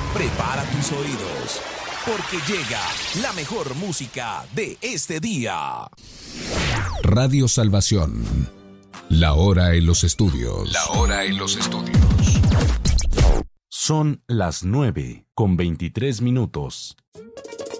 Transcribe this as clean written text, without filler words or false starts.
Prepara tus oídos, porque llega la mejor música de este día. Radio Salvación. La hora en los estudios. Son las 9:23.